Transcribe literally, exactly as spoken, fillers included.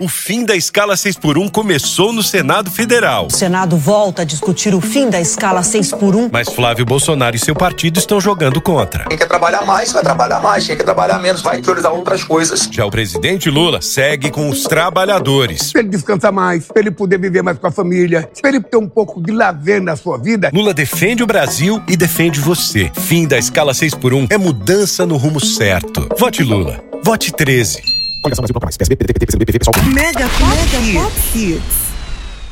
O fim da escala seis por um começou no Senado Federal. O Senado volta a discutir o fim da escala seis por um. Mas Flávio Bolsonaro e seu partido estão jogando contra. Quem quer trabalhar mais, vai trabalhar mais. Quem quer trabalhar menos, vai priorizar outras coisas. Já o presidente Lula segue com os trabalhadores. Pra ele descansar mais, pra ele poder viver mais com a família, pra ele ter um pouco de lazer na sua vida. Lula defende o Brasil e defende você. Fim da escala seis por um é mudança no rumo certo. Vote Lula. Vote treze. Coligação Brasil Bloco Mais. P S B, P D T, P C B, P V, Pessoal. Mega Pop Hits.